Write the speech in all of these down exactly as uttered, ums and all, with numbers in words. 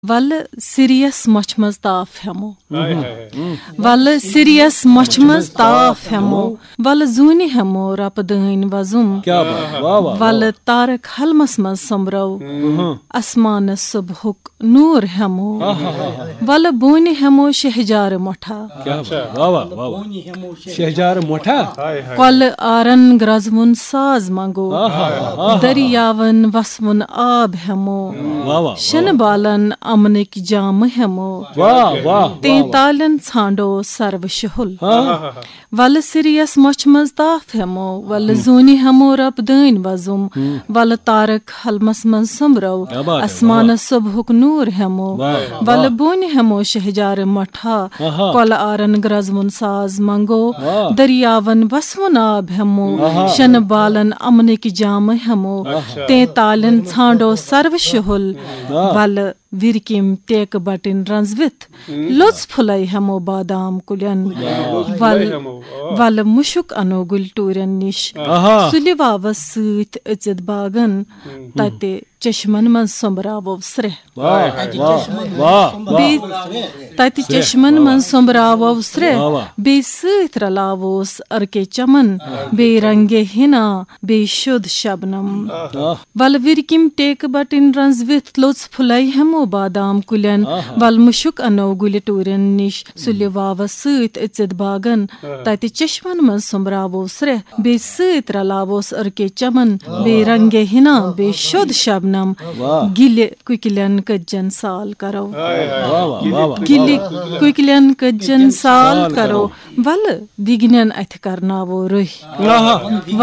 ول serious مچھ مز تاف ہمو ول serious مچھ مز تاف ہمو ول زونی ہمو رپ دین وزم ول تارک حلمس مز سمبرو اسمان صبحک نور ہمو ول بونی ہمو شہجار مٹھا شہجار مٹھا کل آرن گرزون ساز منگو دریاون وسون آب ہمو شن بالن امنک جام ہمو تین تالن ژھانڈو سرو شہل ول سیریس مچھ مز تاف ہمو ول زونی ہمو رب دین وزم ول تارک حلمس مز سمبرو اسمان صبحک نور ہمو ول بونی ہمو شہجار مٹھا کل آرن گرزون ساز منگو دریاون وسون آب ہمو شن بالن امنک جام ہمو تین تالن ژھانڈو سرو شہل ول ورکیم ٹیک بٹن رنزوت لوچ پھلائی ہمو بادام کلین ول ول مشک انو گل ٹورین نش سلی واوس ست اچت باغن تتے چشمن من سمبراو سرہ تتے چشمن من سمبراو سرہ بے ست رلاوس ارکے چمن بے رنگے ہنا بے شد شبنم ول ورکیم ٹیک بٹن رنزوت لوچ پھلائی ہمو بادام کلین ول مشک انو گل ٹورین نش سلی واوس ست اچت باغن تتے چشمن من سمبراو سرہ بے ست رلاوس ارکے چمن بے رنگے ہنا بے شد شبنم گل ککلین کجن سال کرو گل ککلین کجن سال کرو ول دگنین اتھ کرناو روح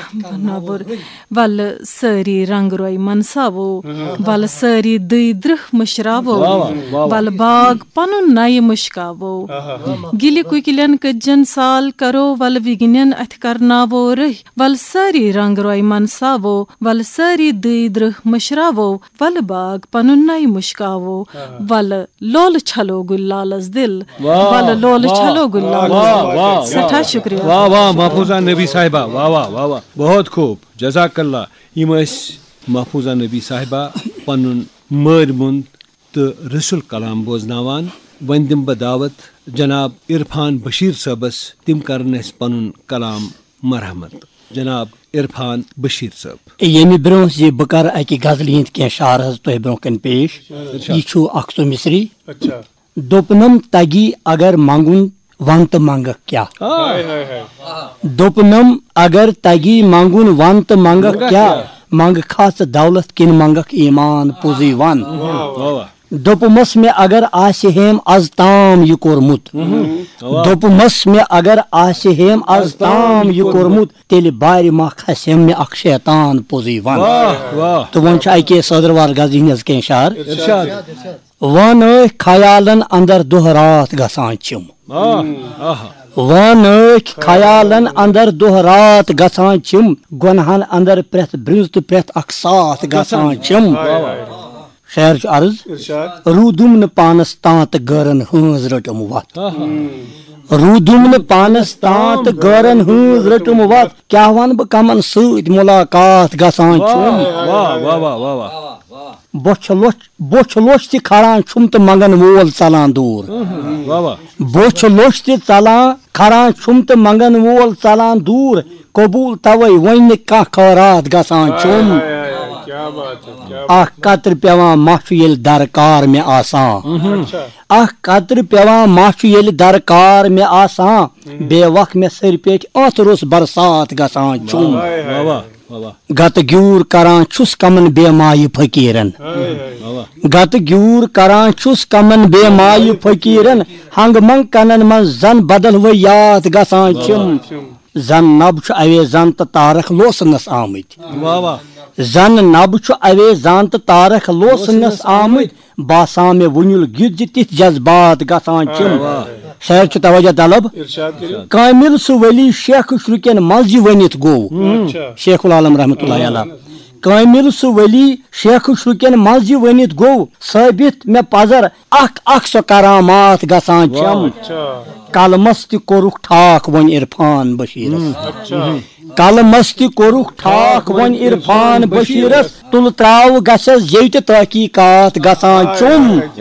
ول ساری رنگ روی منساو ول ساری دئی درہ مشراو ول باغ پنن نئے مشکاو گل ککلین کجن سال کرو ول وگنین اتھ کرناو روح ول ساری رنگ روی منساو ول ساری دئی درہ مشراو ول باغ پنن نئے مشکاو ول لول چھلو گل لالس دل ول لول چھلو گل لالس دل سٹھا شکریہ. واہ واہ محفوظہ نبی صاحبہ واہ واہ واہ واہ بہت خوب جزاک اللہ. یم محفوظہ نبی صاحبہ پنن مر مند تو رسول کلام بوزناوان. ون دم بہ دعوت جناب عرفان بشیر صٲبس تم کرن اس پنن کلام مرحمت. جناب عرفان بشیر صٲب. یمہ برو زِ بہ کر اکہ غزل ہند کی شعر حض تہ برو کن پیش. یہ چھو اکھ سو مصری. دوپنم تگی اگر منگن ون تو منگک کیا. دوپنم اگر تگی منگن ون تو منگک کیا. منگ خاص دولت کن منگک ایمان پوزی ون. دوپمس میں اگر آسہ ہیم از تام یہ کورمت. دوپمس میں اگر آسہ ہیم از تام یہ کورمت تیل بارِ ما کھسیم میں اکھ شیطان پوزی ون. تو ون چھ اکہ صدروار غزل ہنز کین شعر. ون خیالن اندر دہ رات گژھان چم. ون خیالن اندر دہ رات گژھان چم. گنہن اندر پرٮ۪تھ برٛنٛز تہٕ پرٮ۪تھ اکھ ساتھ گژھان چم. شعر چھ عرض. روٗدُم نہٕ پانس تان تہٕ غٲرن ہٕنٛز رٔٹٕم وتھ. روٗدُم نہٕ پانس تان تہٕ غٲرن ہٕنٛز رٔٹٕم وتھ. کیٛاہ ونہٕ بہٕ کمن سۭتۍ مُلاقات گژھان چھُم. بوچھ لوچھ بوچھ لوچھ تہِ کھران چھُم تہٕ منگن وول ژلان دوٗر. بوچھ لوچھ تہِ ژلان کھران چھُم تہٕ منگن وول ژلان دوٗر. قبوٗل توے وۄنۍ نہٕ کانٛہہ خٲرات گژھان چھُم. اکھ قطرٕ پیوان ما چھُ ییٚلہِ درکار مےٚ آسان. اکھ قطرٕ پیوان ما چھُ ییٚلہِ درکار مےٚ آسان. بے وق مےٚ سٔرۍ پیٹھۍ اتھ روٚس برسات گژھان چھُم. گتہٕ گیوٗر کران چھُس کمن بے مایہِ فقیٖرن. گتہٕ گیوٗر کران چھُس کمن بے مایہِ فقیٖرن. ہنگ منگ کنن منٛز زن بدل ؤیات گژھان چھِم. زن نب چھُ اویزان تہٕ تارک لوسنس آمٕتۍ. زن نب چھُ اویزان تہٕ تارک لوسنس آمٕتۍ. باسان مےٚ وُنیُل گِت زِ تِتھۍ جذبات گژھان چھِم. شعر چھُ توجہ طلب. کامل سُہ ولی شیخ شرکین منٛز یہِ ؤنِتھ گوٚو. شیخ العالم رحمتہ اللہ علیہ. کامل سُہ ولی شیخ شرکین منٛز یہِ ؤنِتھ گوٚو. ثٲبت مےٚ پزر اکھ اکھ سۄ کرامات گژھان چھم. کلمس تہِ کوٚرُکھ ٹھاک وۄنۍ عرفان بشیرس. کلمس تہِ کوٚرُکھ ٹھاک وۄنۍ عرفان بشیرس. تُلہٕ تراو گژھٮ۪س ییٚتہِ تحقیٖقات گژھان چھُم.